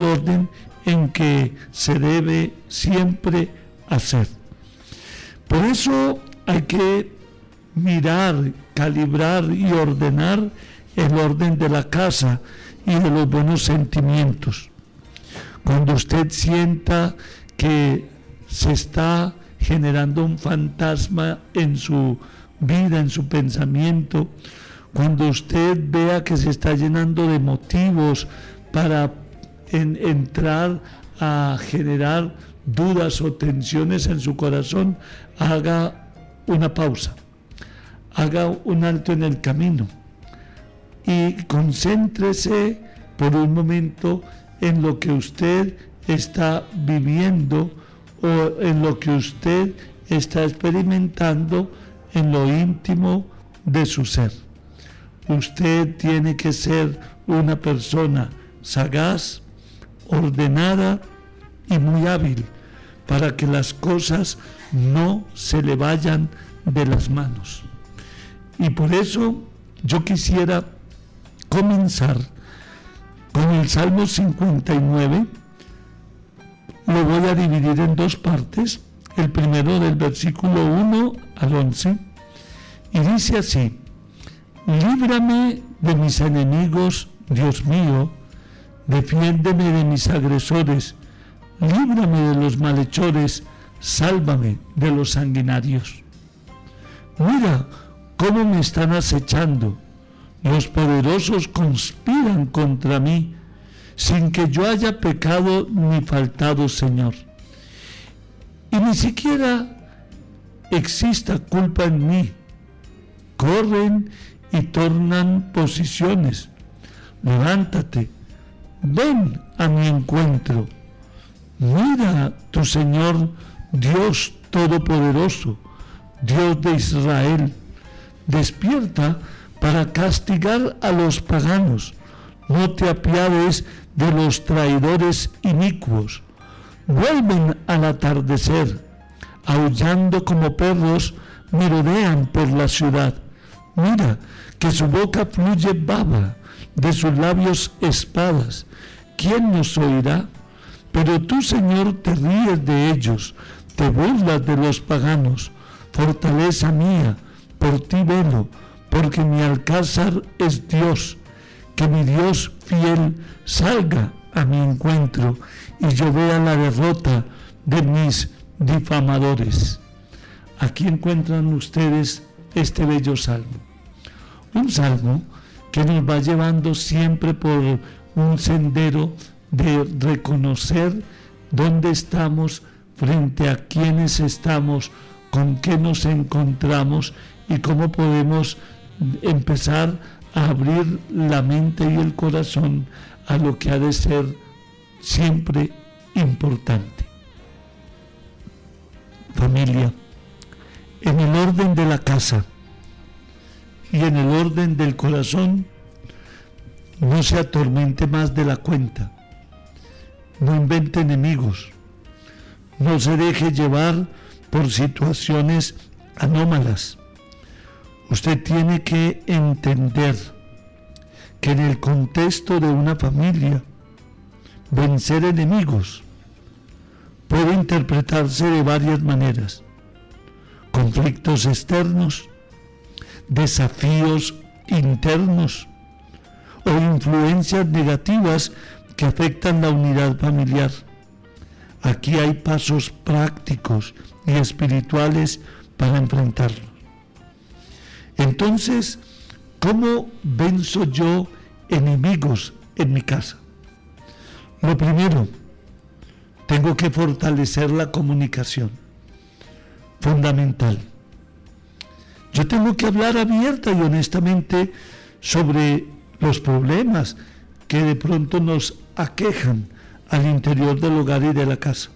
orden en que se debe siempre hacer. Por eso hay que mirar, calibrar y ordenar el orden de la casa y de los buenos sentimientos. Cuando usted sienta que se está generando un fantasma en su vida, en su pensamiento, cuando usted vea que se está llenando de motivos para entrar a generar dudas o tensiones en su corazón, haga una pausa, haga un alto en el camino y concéntrese por un momento en lo que usted está viviendo o en lo que usted está experimentando en lo íntimo de su ser. Usted tiene que ser una persona sagaz, ordenada y muy hábil para que las cosas no se le vayan de las manos. Y por eso yo quisiera comenzar con el Salmo 59. Lo voy a dividir en dos partes, el primero del versículo 1 al 11, y dice así: líbrame de mis enemigos, Dios mío, defiéndeme de mis agresores, líbrame de los malhechores, sálvame de los sanguinarios. Mira cómo me están acechando, los poderosos conspiran contra mí, sin que yo haya pecado ni faltado, Señor. Y ni siquiera exista culpa en mí. Corren y tornan posiciones. Levántate, ven a mi encuentro. Mira tu Señor, Dios Todopoderoso, Dios de Israel. Despierta para castigar a los paganos. No te apiades de los traidores inicuos. Vuelven al atardecer, aullando como perros, merodean por la ciudad. Mira que su boca fluye baba, de sus labios espadas. ¿Quién nos oirá? Pero tú, Señor, te ríes de ellos, te burlas de los paganos. Fortaleza mía, por ti velo, porque mi alcázar es Dios. Que mi Dios fiel salga a mi encuentro y yo vea la derrota de mis difamadores. Aquí encuentran ustedes este bello salmo. Un salmo que nos va llevando siempre por un sendero de reconocer dónde estamos, frente a quiénes estamos, con qué nos encontramos y cómo podemos empezar a abrir la mente y el corazón a lo que ha de ser siempre importante. Familia, en el orden de la casa y en el orden del corazón, no se atormente más de la cuenta, no invente enemigos, no se deje llevar por situaciones anómalas. Usted tiene que entender que en el contexto de una familia, vencer enemigos puede interpretarse de varias maneras: conflictos externos, desafíos internos o influencias negativas que afectan la unidad familiar. Aquí hay pasos prácticos y espirituales para enfrentarlo. Entonces, ¿cómo venzo yo enemigos en mi casa? Lo primero, tengo que fortalecer la comunicación. Fundamental. Yo tengo que hablar abierta y honestamente sobre los problemas que de pronto nos aquejan al interior del hogar y de la casa.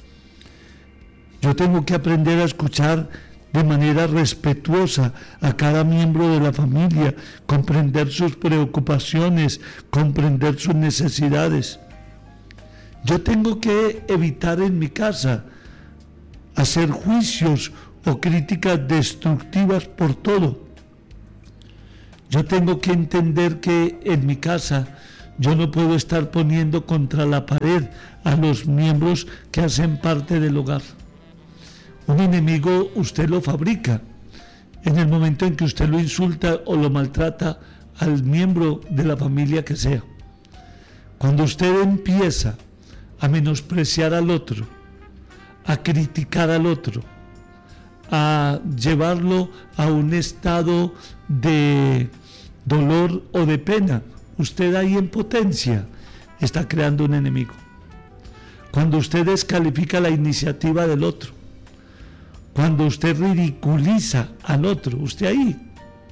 Yo tengo que aprender a escuchar de manera respetuosa a cada miembro de la familia, comprender sus preocupaciones, comprender sus necesidades. Yo tengo que evitar en mi casa hacer juicios o críticas destructivas por todo. Yo tengo que entender que en mi casa Yo no puedo estar poniendo contra la pared a los miembros que hacen parte del hogar. Un enemigo usted lo fabrica en el momento en que usted lo insulta o lo maltrata al miembro de la familia que sea. Cuando usted empieza a menospreciar al otro, a criticar al otro, a llevarlo a un estado de dolor o de pena, usted ahí en potencia está creando un enemigo. Cuando usted descalifica la iniciativa del otro, cuando usted ridiculiza al otro, usted ahí,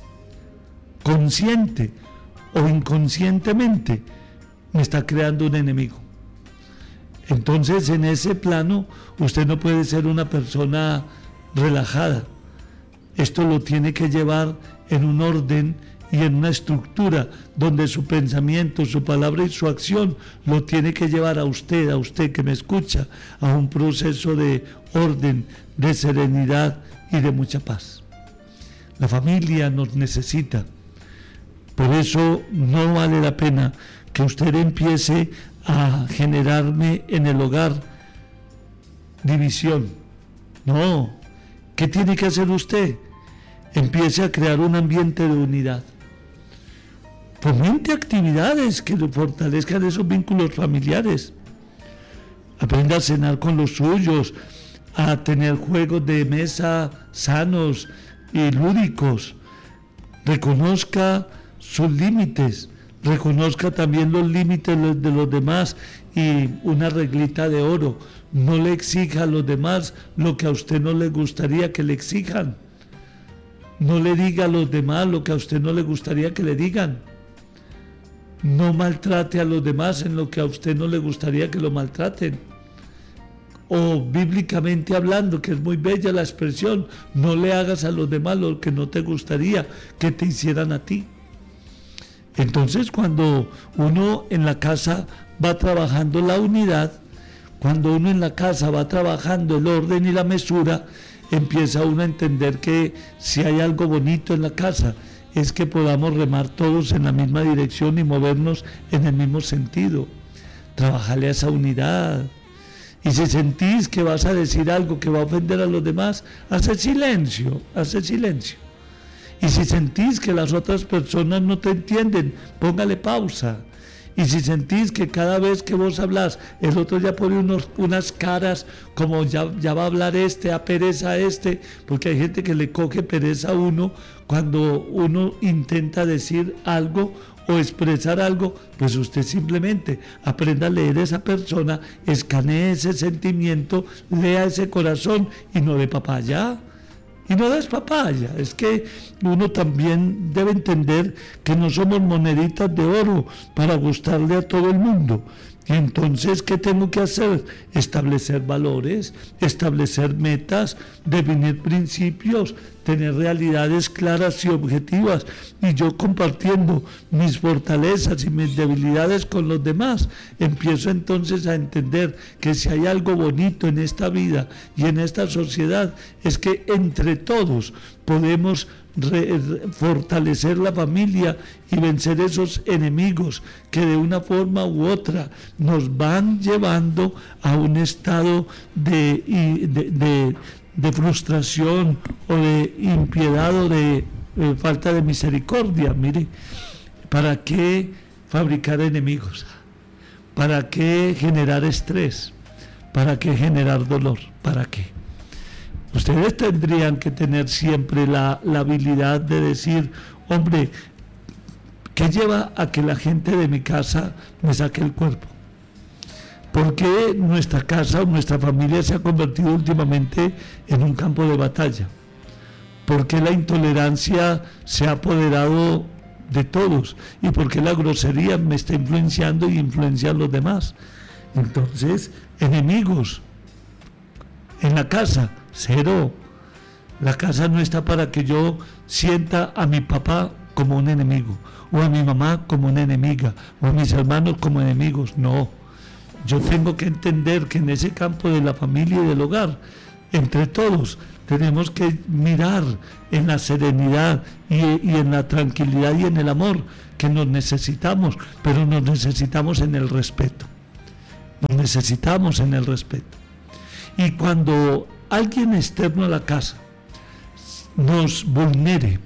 consciente o inconscientemente, me está creando un enemigo. Entonces, en ese plano, usted no puede ser una persona relajada. Esto lo tiene que llevar en un orden y en una estructura donde su pensamiento, su palabra y su acción lo tiene que llevar a usted que me escucha, a un proceso de orden, de serenidad y de mucha paz. La familia nos necesita. Por eso no vale la pena que usted empiece a generarme en el hogar división. No. ¿Qué tiene que hacer usted? Empiece a crear un ambiente de unidad. Fomente actividades que fortalezcan esos vínculos familiares. Aprenda a cenar con los suyos, a tener juegos de mesa sanos y lúdicos. Reconozca sus límites, reconozca también los límites de los demás y una reglita de oro. No le exija a los demás lo que a usted no le gustaría que le exijan. No le diga a los demás lo que a usted no le gustaría que le digan. No maltrate a los demás en lo que a usted no le gustaría que lo maltraten. O bíblicamente hablando, que es muy bella la expresión, no le hagas a los demás lo que no te gustaría que te hicieran a ti. Entonces, cuando uno en la casa va trabajando la unidad, cuando uno en la casa va trabajando el orden y la mesura, empieza uno a entender que si hay algo bonito en la casa, es que podamos remar todos en la misma dirección y movernos en el mismo sentido. Trabajarle a esa unidad. Y si sentís que vas a decir algo que va a ofender a los demás, hace silencio. Y si sentís que las otras personas no te entienden, póngale pausa. Y si sentís que cada vez que vos hablás, el otro ya pone unas caras como ya va a hablar a pereza porque hay gente que le coge pereza a uno cuando uno intenta decir algo o expresar algo, pues usted simplemente aprenda a leer a esa persona, escanee ese sentimiento, lea ese corazón y no de papaya. Y no des papaya, es que uno también debe entender que no somos moneditas de oro para gustarle a todo el mundo. Y entonces, ¿qué tengo que hacer? Establecer valores, establecer metas, definir principios, tener realidades claras y objetivas. Y yo compartiendo mis fortalezas y mis debilidades con los demás, empiezo entonces a entender que si hay algo bonito en esta vida y en esta sociedad, es que entre todos podemos fortalecer la familia y vencer esos enemigos que de una forma u otra nos van llevando a un estado de frustración o de impiedad o de falta de misericordia. Mire, ¿para qué fabricar enemigos? ¿Para qué generar estrés? ¿Para qué generar dolor? ¿Para qué? Ustedes tendrían que tener siempre la habilidad de decir, hombre, ¿qué lleva a que la gente de mi casa me saque el cuerpo? ¿Por qué nuestra casa o nuestra familia se ha convertido últimamente en un campo de batalla? ¿Por qué la intolerancia se ha apoderado de todos? ¿Y por qué la grosería me está influenciando y influencia a los demás? Entonces, enemigos en la casa, cero. La casa no está para que yo sienta a mi papá como un enemigo, o a mi mamá como una enemiga, o a mis hermanos como enemigos. No. Yo tengo que entender que en ese campo de la familia y del hogar entre todos tenemos que mirar en la serenidad y en la tranquilidad y en el amor, que nos necesitamos, pero nos necesitamos en el respeto. Nos necesitamos en el respeto. Y cuando alguien externo a la casa nos vulnere,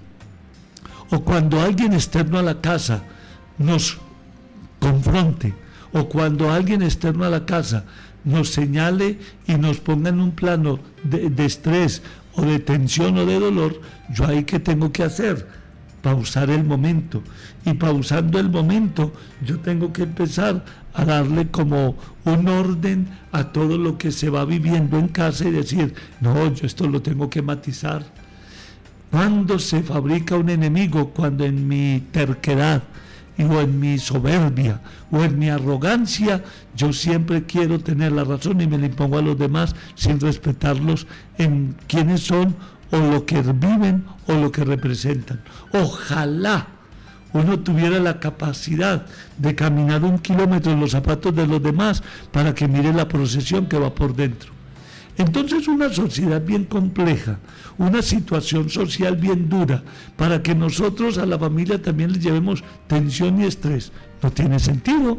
o cuando alguien externo a la casa nos confronte, o cuando alguien externo a la casa nos señale y nos ponga en un plano de estrés o de tensión o de dolor, yo ahí ¿qué tengo que hacer? Pausar el momento. Y pausando el momento, yo tengo que empezar a darle como un orden a todo lo que se va viviendo en casa y decir, no, yo esto lo tengo que matizar. ¿Cuándo se fabrica un enemigo? Cuando en mi terquedad, o en mi soberbia, o en mi arrogancia, yo siempre quiero tener la razón y me la impongo a los demás sin respetarlos en quiénes son, o lo que viven, o lo que representan. Ojalá uno tuviera la capacidad de caminar 1 kilómetro en los zapatos de los demás para que mire la procesión que va por dentro. Entonces, una sociedad bien compleja, una situación social bien dura, para que nosotros a la familia también le llevemos tensión y estrés, no tiene sentido.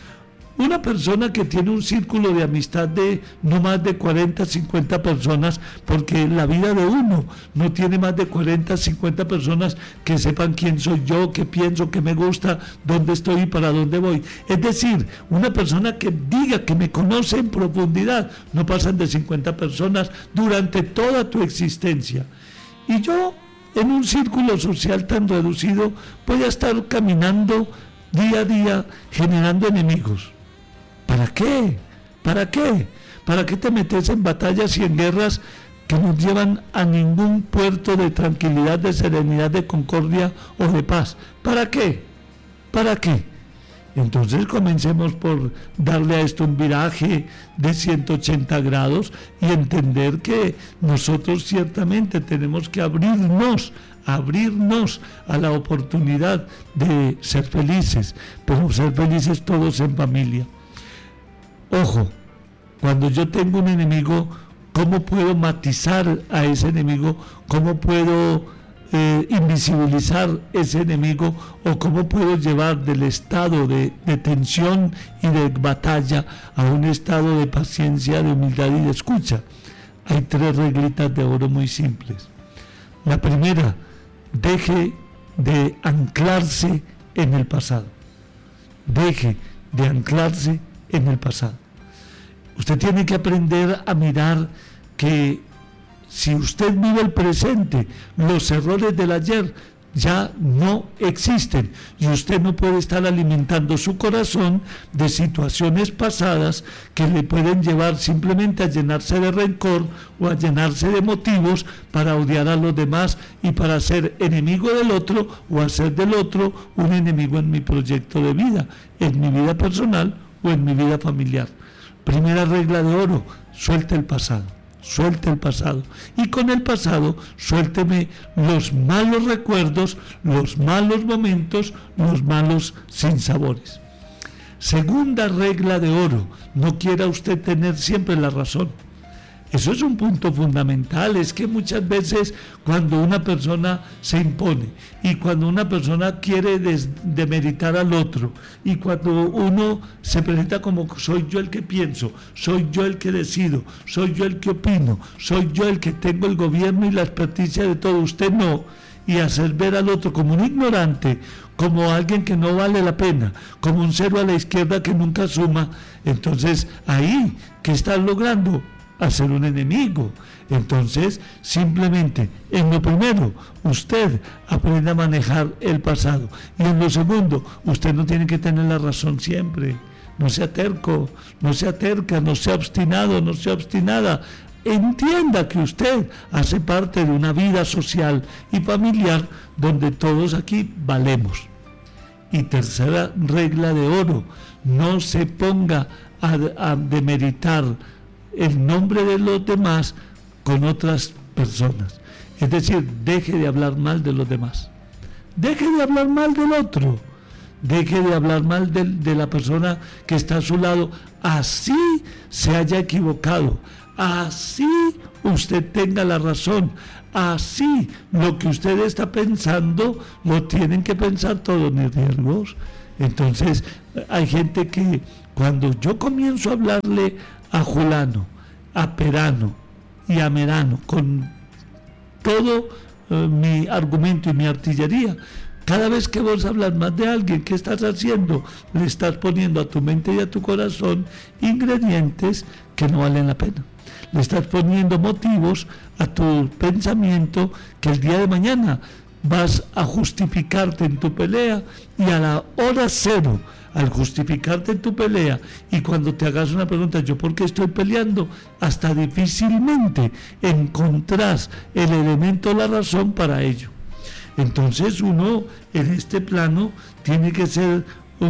Una persona que tiene un círculo de amistad de no más de 40, 50 personas, porque la vida de uno no tiene más de 40, 50 personas que sepan quién soy yo, qué pienso, qué me gusta, dónde estoy y para dónde voy. Es decir, una persona que diga que me conoce en profundidad, no pasan de 50 personas durante toda tu existencia. Y yo, en un círculo social tan reducido, voy a estar caminando día a día generando enemigos. ¿Para qué? ¿Para qué? ¿Para qué te metes en batallas y en guerras que no llevan a ningún puerto de tranquilidad, de serenidad, de concordia o de paz? ¿Para qué? ¿Para qué? Entonces comencemos por darle a esto un viraje de 180 grados y entender que nosotros ciertamente tenemos que abrirnos a la oportunidad de ser felices, pero ser felices todos en familia. Ojo, cuando yo tengo un enemigo, ¿cómo puedo matizar a ese enemigo? ¿Cómo puedo invisibilizar ese enemigo? ¿O cómo puedo llevar del estado de tensión y de batalla a un estado de paciencia, de humildad y de escucha? Hay 3 reglitas de oro muy simples. La primera, deje de anclarse en el pasado. Deje de anclarse en el pasado. Usted tiene que aprender a mirar que si usted vive el presente, los errores del ayer ya no existen y usted no puede estar alimentando su corazón de situaciones pasadas que le pueden llevar simplemente a llenarse de rencor o a llenarse de motivos para odiar a los demás y para ser enemigo del otro o hacer del otro un enemigo en mi proyecto de vida, en mi vida personal o en mi vida familiar. Primera regla de oro, suelte el pasado. Suelte el pasado. Y con el pasado, suélteme los malos recuerdos, los malos momentos, los malos sinsabores. Segunda regla de oro, no quiera usted tener siempre la razón. Eso es un punto fundamental. Es que muchas veces cuando una persona se impone y cuando una persona quiere demeritar al otro y cuando uno se presenta como soy yo el que pienso, soy yo el que decido, soy yo el que opino, soy yo el que tengo el gobierno y la experticia de todo, usted no, y hacer ver al otro como un ignorante, como alguien que no vale la pena, como un cero a la izquierda que nunca suma, entonces ahí, ¿qué estás logrando? Hacer un enemigo. Entonces, simplemente, en lo primero, usted aprende a manejar el pasado. Y en lo segundo, usted no tiene que tener la razón siempre. No sea terco, no sea terca, no sea obstinado, no sea obstinada. Entienda que usted hace parte de una vida social y familiar donde todos aquí valemos. Y tercera regla de oro, no se ponga a demeritar el nombre de los demás con otras personas. Es decir, deje de hablar mal de los demás. Deje de hablar mal del otro. Deje de hablar mal de la persona que está a su lado. Así se haya equivocado. Así usted tenga la razón. Así, lo que usted está pensando, lo tienen que pensar todos mis siervos. Entonces, hay gente que cuando yo comienzo a hablarle a Julano, a Perano y a Merano, con todo mi argumento y mi artillería, cada vez que vos hablas más de alguien, ¿qué estás haciendo? Le estás poniendo a tu mente y a tu corazón ingredientes que no valen la pena. Le estás poniendo motivos a tu pensamiento que el día de mañana vas a justificarte en tu pelea, y a la hora cero, al justificarte en tu pelea, y cuando te hagas una pregunta, ¿yo por qué estoy peleando? Hasta difícilmente encontrás el elemento, la razón para ello. Entonces uno en este plano tiene que ser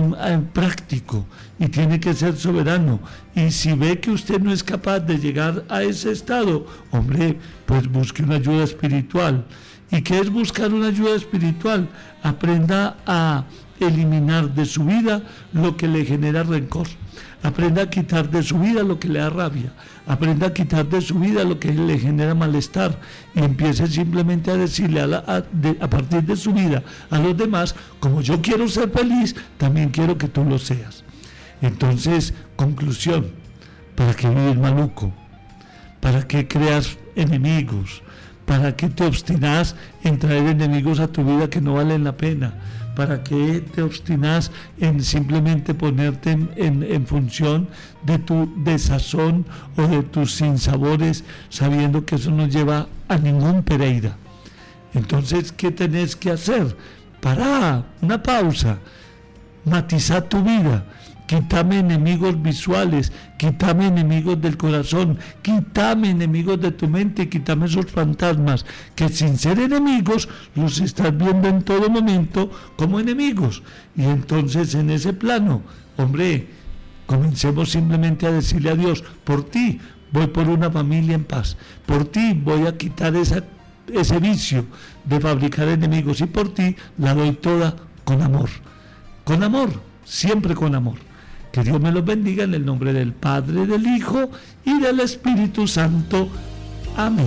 práctico y tiene que ser soberano, y si ve que usted no es capaz de llegar a ese estado, hombre, pues busque una ayuda espiritual. ¿Y qué es buscar una ayuda espiritual? Aprenda a eliminar de su vida lo que le genera rencor. Aprenda a quitar de su vida lo que le da rabia. Aprenda a quitar de su vida lo que le genera malestar, y empiece simplemente a decirle a partir de su vida a los demás: como yo quiero ser feliz, también quiero que tú lo seas. Entonces, conclusión: ¿para qué vives maluco? ¿Para qué creas enemigos? ¿Para qué te obstinas en traer enemigos a tu vida que no valen la pena? ¿Para qué te obstinas en simplemente ponerte en función de tu desazón o de tus sinsabores, sabiendo que eso no lleva a ningún Pereira? Entonces, ¿qué tenés que hacer? Pará, una pausa, matizar tu vida. Quítame enemigos visuales, quítame enemigos del corazón, quítame enemigos de tu mente, quítame esos fantasmas que sin ser enemigos los estás viendo en todo momento como enemigos. Y entonces en ese plano, hombre, comencemos simplemente a decirle a Dios: por ti voy por una familia en paz, por ti voy a quitar ese vicio de fabricar enemigos, y por ti la doy toda con amor, siempre con amor. Que Dios me los bendiga en el nombre del Padre, del Hijo y del Espíritu Santo. Amén.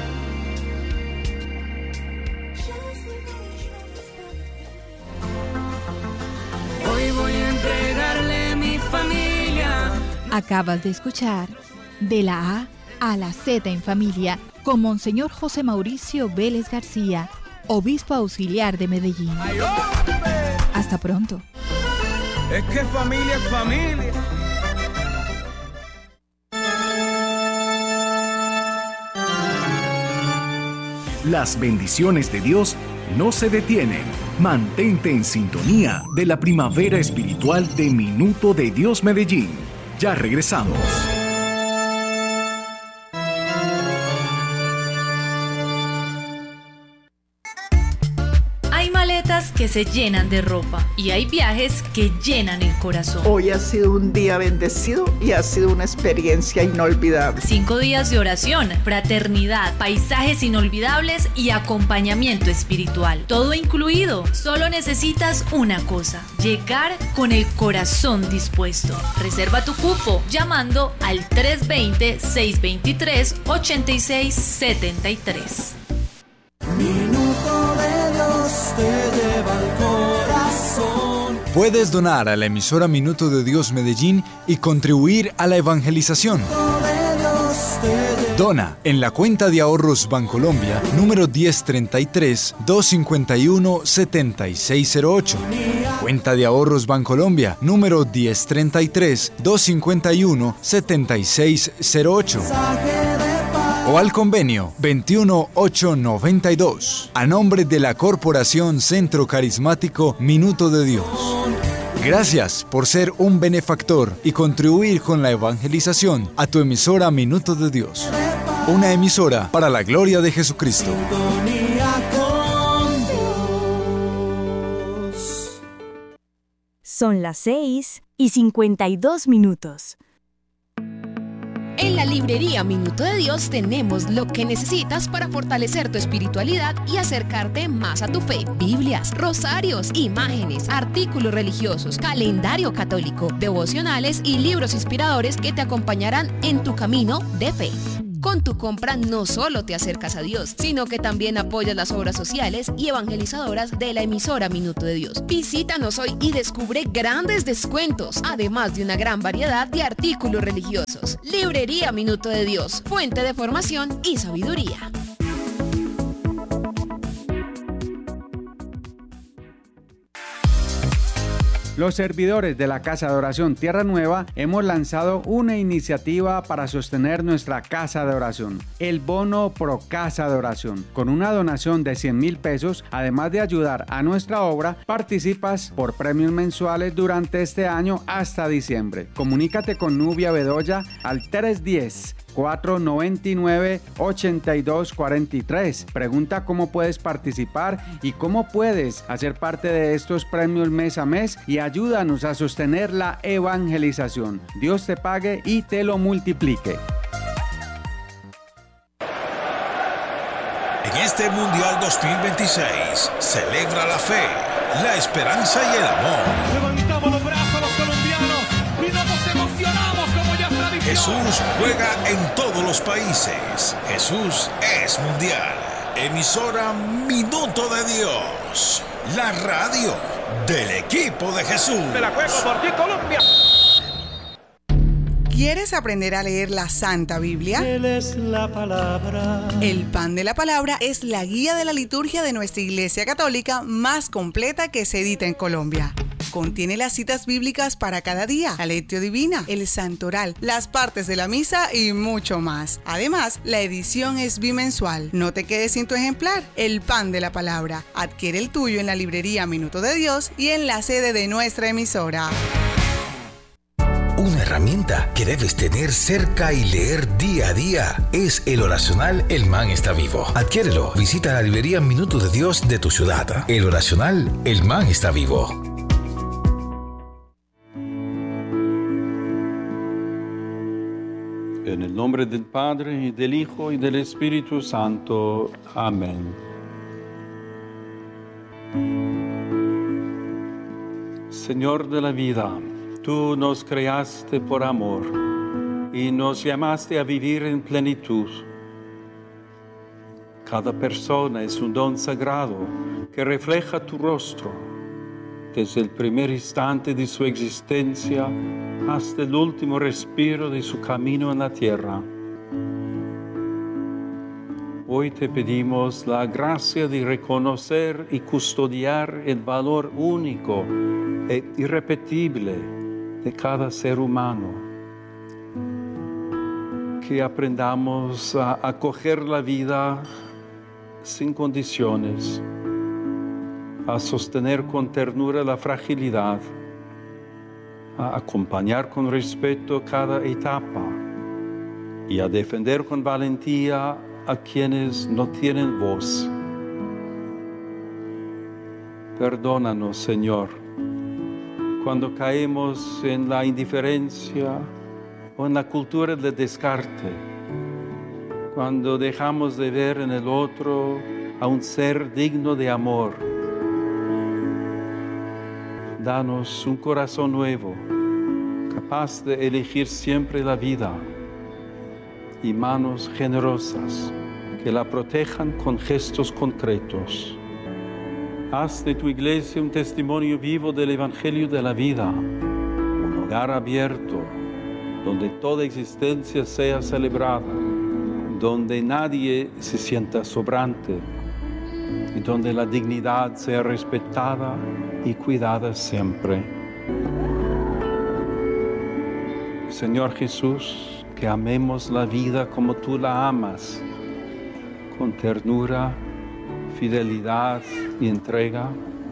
Hoy voy a entregarle mi familia. Acabas de escuchar De la A a la Z en Familia con Monseñor José Mauricio Vélez García, obispo auxiliar de Medellín. Hasta pronto. Es que familia es familia. Las bendiciones de Dios no se detienen. Mantente en sintonía de la primavera espiritual de Minuto de Dios Medellín. Ya regresamos. Hay maletas que se llenan de ropa y hay viajes que llenan el corazón. Hoy ha sido un día bendecido y ha sido una experiencia inolvidable. 5 días de oración, fraternidad, paisajes inolvidables y acompañamiento espiritual. Todo incluido. Solo necesitas una cosa: llegar con el corazón dispuesto. Reserva tu cupo llamando al 320-623-8673. Minuto de Dios te lleva al corazón. Puedes donar a la emisora Minuto de Dios Medellín y contribuir a la evangelización. Dona en la cuenta de ahorros Bancolombia, número 1033-251-7608. Cuenta de ahorros Bancolombia, número 1033-251-7608. O al convenio 21892, a nombre de la Corporación Centro Carismático Minuto de Dios. Gracias por ser un benefactor y contribuir con la evangelización a tu emisora Minuto de Dios. Una emisora para la gloria de Jesucristo. Son las 6:52. En la librería Minuto de Dios tenemos lo que necesitas para fortalecer tu espiritualidad y acercarte más a tu fe. Biblias, rosarios, imágenes, artículos religiosos, calendario católico, devocionales y libros inspiradores que te acompañarán en tu camino de fe. Con tu compra no solo te acercas a Dios, sino que también apoyas las obras sociales y evangelizadoras de la emisora Minuto de Dios. Visítanos hoy y descubre grandes descuentos, además de una gran variedad de artículos religiosos. Librería Minuto de Dios, fuente de formación y sabiduría. Los servidores de la Casa de Oración Tierra Nueva hemos lanzado una iniciativa para sostener nuestra Casa de Oración, el Bono Pro Casa de Oración. Con una donación de 100,000 pesos, además de ayudar a nuestra obra, participas por premios mensuales durante este año hasta diciembre. Comunícate con Nubia Bedoya al 310-499-8243. Pregunta cómo puedes participar y cómo puedes hacer parte de estos premios mes a mes y ayúdanos a sostener la evangelización. Dios te pague y te lo multiplique. En este Mundial 2026, celebra la fe, la esperanza y el amor. Levantamos los brazos los colombianos y nos emocionamos como ya tradición. Jesús juega en todos los países. Jesús es mundial. Emisora Minuto de Dios. La radio del equipo de Jesús. Me la juego por ti, Colombia. ¿Quieres aprender a leer la Santa Biblia? Él es la palabra. El Pan de la Palabra es la guía de la liturgia de nuestra Iglesia Católica más completa que se edita en Colombia. Contiene las citas bíblicas para cada día, la lectio divina, el santoral, las partes de la misa y mucho más. Además, la edición es bimensual. No te quedes sin tu ejemplar. El Pan de la Palabra. Adquiere el tuyo en la librería Minuto de Dios y en la sede de nuestra emisora. Una herramienta que debes tener cerca y leer día a día es el oracional El Man está vivo. Adquiérelo. Visita la librería Minuto de Dios de tu ciudad. El oracional El Man está vivo. En el nombre del Padre, y del Hijo, y del Espíritu Santo. Amén. Señor de la vida, tú nos creaste por amor y nos llamaste a vivir en plenitud. Cada persona es un don sagrado que refleja tu rostro, desde el primer instante de su existencia hasta el último respiro de su camino en la tierra. Hoy te pedimos la gracia de reconocer y custodiar el valor único e irrepetible de cada ser humano. Que aprendamos a acoger la vida sin condiciones, a sostener con ternura la fragilidad, a acompañar con respeto cada etapa y a defender con valentía a quienes no tienen voz. Perdónanos, Señor, cuando caemos en la indiferencia o en la cultura del descarte, cuando dejamos de ver en el otro a un ser digno de amor. Danos un corazón nuevo, capaz de elegir siempre la vida, y manos generosas que la protejan con gestos concretos. Haz de tu iglesia un testimonio vivo del Evangelio de la vida, un hogar abierto, donde toda existencia sea celebrada, donde nadie se sienta sobrante y donde la dignidad sea respetada y cuidada siempre. Señor Jesús, que amemos la vida como tú la amas, con ternura, fidelidad y entrega.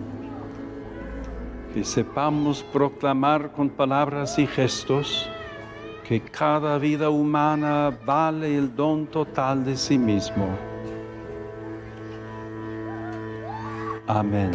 Que sepamos proclamar con palabras y gestos que cada vida humana vale el don total de sí mismo. Amén.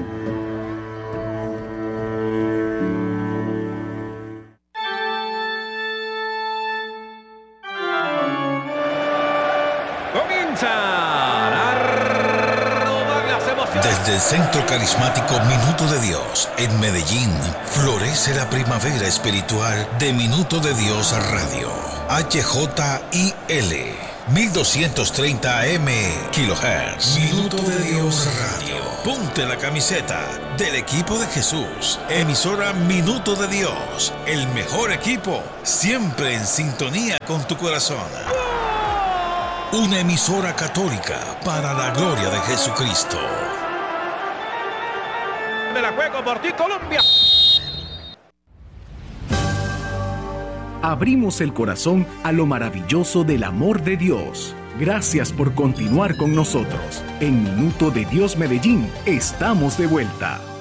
Desde el Centro Carismático Minuto de Dios en Medellín, florece la primavera espiritual de Minuto de Dios Radio. HJIL, 1230 AM kHz. Minuto de Dios Radio. Ponte la camiseta del equipo de Jesús. Emisora Minuto de Dios. El mejor equipo, siempre en sintonía con tu corazón. Una emisora católica para la gloria de Jesucristo. Me la juego por ti, Colombia. Abrimos el corazón a lo maravilloso del amor de Dios. Gracias por continuar con nosotros. En Minuto de Dios Medellín estamos de vuelta.